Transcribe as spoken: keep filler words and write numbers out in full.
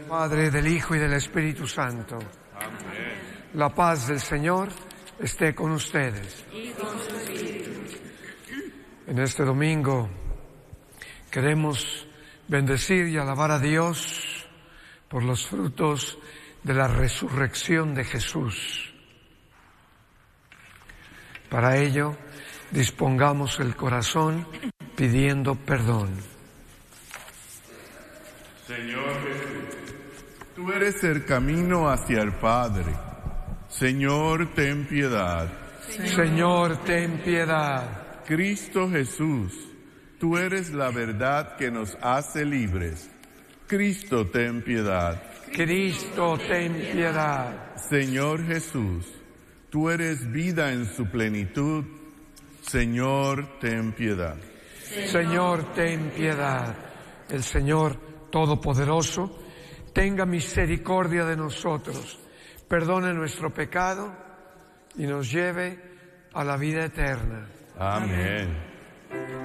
Padre, del Hijo y del Espíritu Santo. Amén. La paz del Señor esté con ustedes. Y con su espíritu. En este domingo queremos bendecir y alabar a Dios por los frutos de la resurrección de Jesús. Para ello, dispongamos el corazón pidiendo perdón. Señor Jesús, tú eres el camino hacia el Padre. Señor, ten piedad. Señor, ten piedad. Cristo Jesús, tú eres la verdad que nos hace libres. Cristo, ten piedad. Cristo, ten piedad. Señor Jesús, tú eres vida en su plenitud. Señor, ten piedad. Señor, ten piedad. El Señor Todopoderoso tenga misericordia de nosotros, perdone nuestro pecado y nos lleve a la vida eterna. Amén.